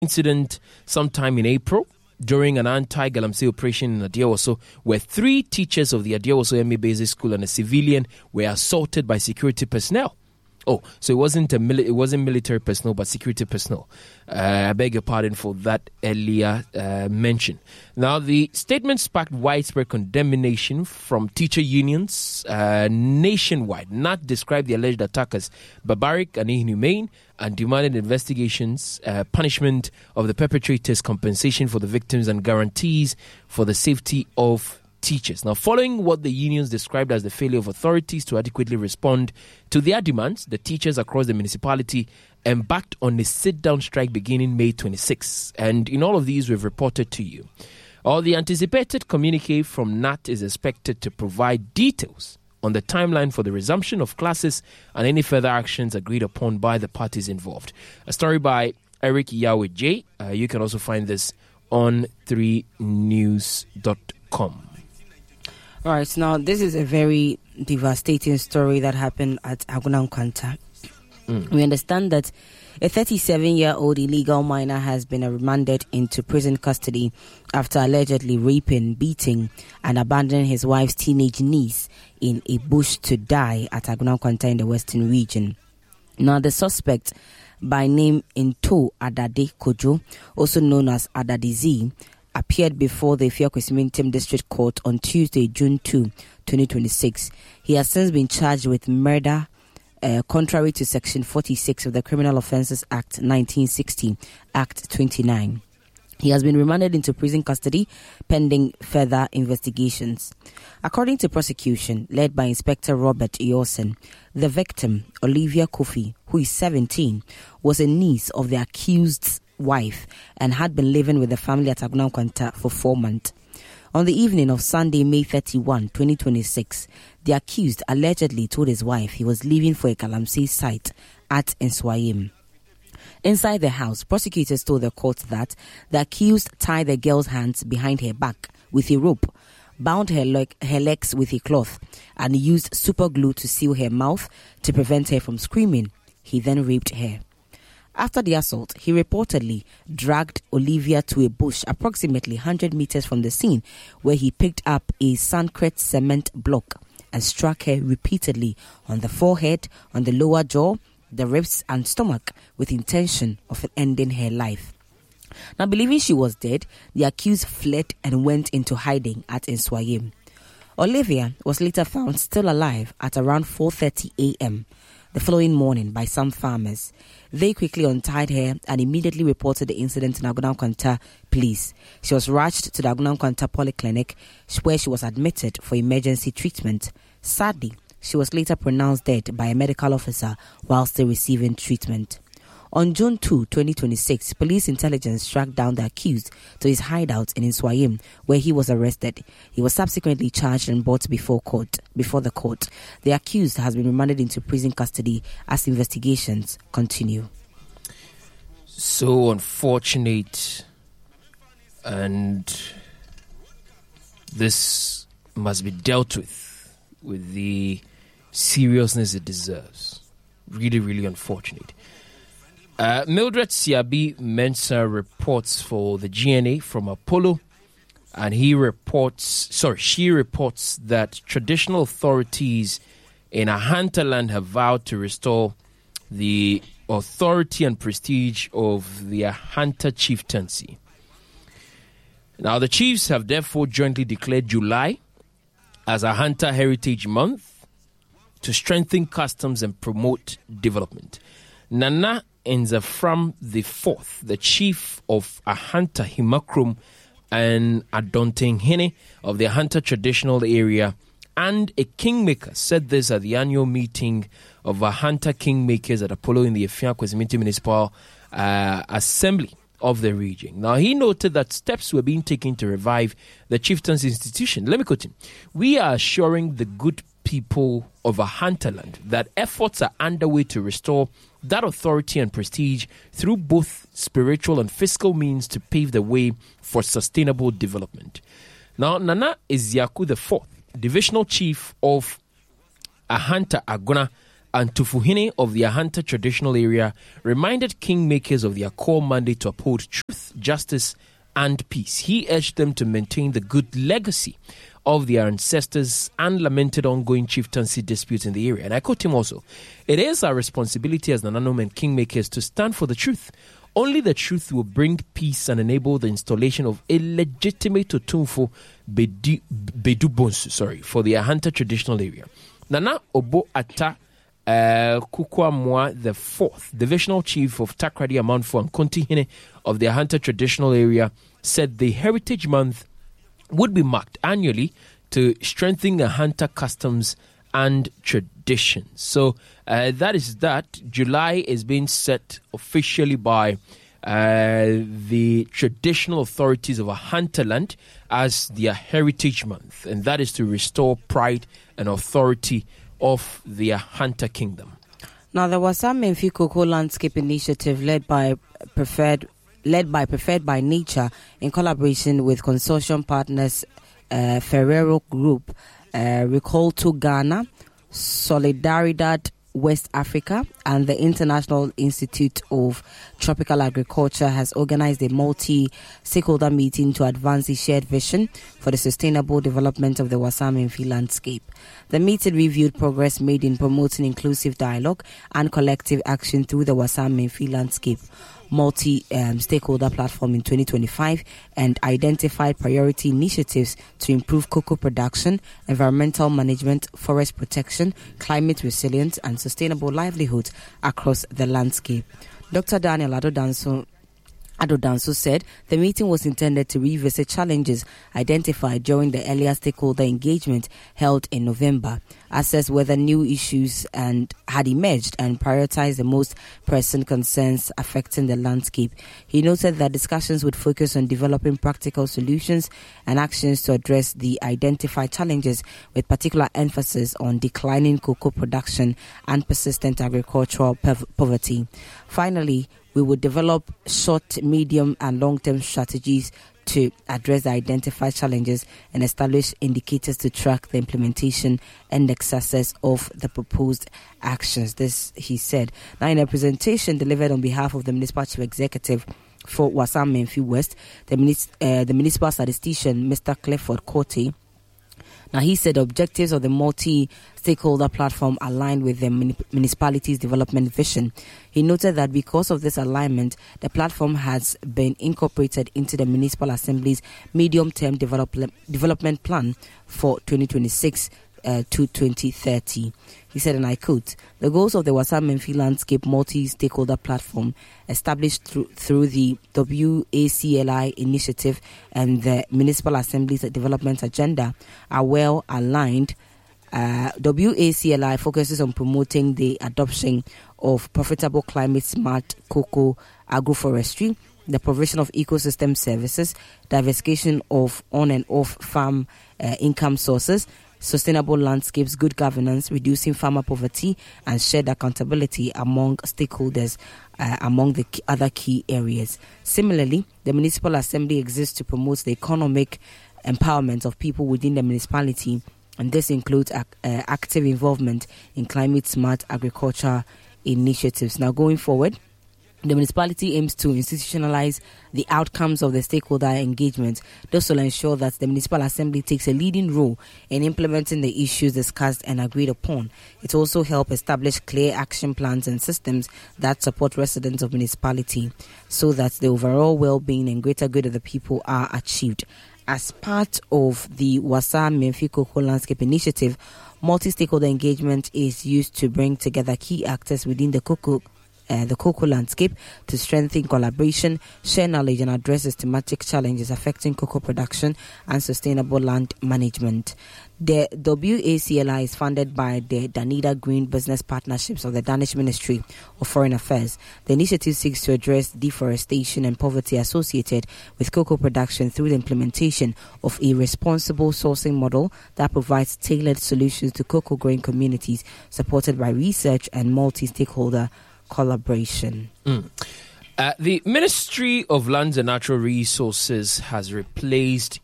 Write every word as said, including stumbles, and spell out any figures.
incident sometime in April during an anti-Galamsey operation in Adiawoso, where three teachers of the Adiawoso M A Basic School and a civilian were assaulted by security personnel. Oh, so it wasn't a mili- it wasn't military personnel, but security personnel. Uh, I beg your pardon for that earlier uh, mention. Now, the statement sparked widespread condemnation from teacher unions uh, nationwide. N A T described the alleged attack as barbaric and inhumane and demanded investigations, uh, punishment of the perpetrators, compensation for the victims, and guarantees for the safety of teachers. Now, following what the unions described as the failure of authorities to adequately respond to their demands, the teachers across the municipality embarked on a sit-down strike beginning May twenty-sixth. And in all of these, we've reported to you. All the anticipated communique from N A T is expected to provide details on the timeline for the resumption of classes and any further actions agreed upon by the parties involved. A story by Eric Yahweh J. Uh, you can also find this on three news dot com. All right, now this is a very devastating story that happened at Aguna Nkwanta. Mm. We understand that a thirty-seven-year-old illegal miner has been remanded into prison custody after allegedly raping, beating, and abandoning his wife's teenage niece in a bush to die at Aguna Nkwanta in the Western region. Now, the suspect, by name Into Adade Kojo, also known as Adade Z, appeared before the Ifeakwesimintim District Court on Tuesday, June second, twenty twenty-six. He has since been charged with murder, uh, contrary to Section forty-six of the Criminal Offences Act nineteen sixty, Act twenty-nine. He has been remanded into prison custody pending further investigations. According to prosecution, led by Inspector Robert Eosen, the victim, Olivia Kofi, who is seventeen, was a niece of the accused's wife and had been living with the family at Aguna Nkwanta for four months. On the evening of Sunday, May thirty-first, twenty twenty-six, the accused allegedly told his wife he was leaving for a Galamsey site at Nswayim. Inside the house, prosecutors told the court that the accused tied the girl's hands behind her back with a rope, bound her, leg, her legs with a cloth, and used super glue to seal her mouth to prevent her from screaming. He then raped her. After the assault, he reportedly dragged Olivia to a bush approximately one hundred meters from the scene, where he picked up a Suncrete cement block and struck her repeatedly on the forehead, on the lower jaw, the ribs and stomach, with intention of ending her life. Now, believing she was dead, the accused fled and went into hiding at Nswayim. Olivia was later found still alive at around four thirty a.m. the following morning by some farmers. They quickly untied her and immediately reported the incident to Aguna Nkwanta police. She was rushed to the Aguna Nkwanta Polyclinic, where she was admitted for emergency treatment. Sadly, she was later pronounced dead by a medical officer while still receiving treatment. On June second, twenty twenty-six, police intelligence tracked down the accused to his hideout in Nswayim, where he was arrested. He was subsequently charged and brought before court. Before the court, the accused has been remanded into prison custody as investigations continue. So unfortunate, and this must be dealt with with the seriousness it deserves. Really, really unfortunate. Uh, Mildred Siabi Mensah reports for the G N A from Apollo, and he reports, sorry, she reports that traditional authorities in Ahanta land have vowed to restore the authority and prestige of the Ahanta chieftaincy. Now, the chiefs have therefore jointly declared July as Ahanta Heritage Month to strengthen customs and promote development. Nana Enzafram the Fourth, the chief of Ahanta Himakrum and Adontenghene of the Ahanta traditional area, and a kingmaker, said this at the annual meeting of Ahanta kingmakers at Apollo in the Ifeakwesimintim Municipal uh, Assembly of the region. Now, he noted that steps were being taken to revive the chieftain's institution. Let me quote him. "We are assuring the good people of Ahanta land that efforts are underway to restore that authority and prestige through both spiritual and fiscal means to pave the way for sustainable development." Now, Nana Eziaku the Fourth, divisional chief of Ahanta Aguna and Tufuhine of the Ahanta traditional area reminded kingmakers of their core mandate to uphold truth, justice, and peace. He urged them to maintain the good legacy of their ancestors and lamented ongoing chieftaincy disputes in the area. And I quote him also, "It is our responsibility as Nananom and kingmakers to stand for the truth. Only the truth will bring peace and enable the installation of a legitimate Otumfo Bedubonsu, sorry, for the Ahanta traditional area." Nana Obo Ata uh, Kukwamwa the fourth, divisional chief of Takrady Amanfo and Kontihine of the Ahanta traditional area, said the Heritage Month would be marked annually to strengthen Ahanta customs and traditions. So uh, that is that. July is being set officially by uh, the traditional authorities of Ahanta land as their Heritage Month, and that is to restore pride and authority of the Ahanta Kingdom. Now, there was some Menfi Cocoa Landscape Initiative led by Preferred led by Preferred by Nature in collaboration with consortium partners uh, Ferrero Group, uh, Recall to Ghana, Solidaridad West Africa, and the International Institute of Tropical Agriculture has organized a multi-stakeholder meeting to advance the shared vision for the sustainable development of the Wasaa Menfi landscape. The meeting reviewed progress made in promoting inclusive dialogue and collective action through the Wasaa Menfi landscape multi-stakeholder um, platform in twenty twenty-five and identified priority initiatives to improve cocoa production, environmental management, forest protection, climate resilience, and sustainable livelihoods across the landscape. Doctor Daniel Adodanso Adodanso said the meeting was intended to revisit challenges identified during the earlier stakeholder engagement held in November, assess whether new issues and had emerged, and prioritize the most pressing concerns affecting the landscape. He noted that discussions would focus on developing practical solutions and actions to address the identified challenges, with particular emphasis on declining cocoa production and persistent agricultural pev- poverty. Finally, we would develop short, medium, and long-term strategies to address the identified challenges and establish indicators to track the implementation and the success of the proposed actions. This, he said. Now, in a presentation delivered on behalf of the Municipal Chief Executive for Wasaa Menfi West, the, munis- uh, the Municipal Statistician, Mister Clifford Cote, now, he said objectives of the multi-stakeholder platform aligned with the municipality's development vision. He noted that because of this alignment, the platform has been incorporated into the Municipal Assembly's medium-term development development plan for twenty twenty-six uh, to twenty thirty. He said, and I quote, "The goals of the Wasaa Menfi Landscape Multi-Stakeholder Platform, established through, through the W A C L I initiative and the Municipal Assembly's development agenda, are well aligned. Uh, W A C L I focuses on promoting the adoption of profitable climate-smart cocoa agroforestry, the provision of ecosystem services, diversification of on and off farm uh, income sources, sustainable landscapes, good governance, reducing farmer poverty, and shared accountability among stakeholders uh, among the key, other key areas. Similarly, the Municipal Assembly exists to promote the economic empowerment of people within the municipality, and this includes uh, active involvement in climate-smart agriculture initiatives. Now, going forward, the municipality aims to institutionalize the outcomes of the stakeholder engagement. This will ensure that the Municipal Assembly takes a leading role in implementing the issues discussed and agreed upon. It will also help establish clear action plans and systems that support residents of municipality so that the overall well-being and greater good of the people are achieved. As part of the Wasaa Menfi Cocoa Landscape Initiative, multi-stakeholder engagement is used to bring together key actors within the cocoa Uh, the cocoa landscape to strengthen collaboration, share knowledge, and address systematic challenges affecting cocoa production and sustainable land management. The W A C L I is funded by the Danida Green Business Partnerships of the Danish Ministry of Foreign Affairs. The initiative seeks to address deforestation and poverty associated with cocoa production through the implementation of a responsible sourcing model that provides tailored solutions to cocoa growing communities, supported by research and multi-stakeholder collaboration. Mm. Uh, the Ministry of Lands and Natural Resources has replaced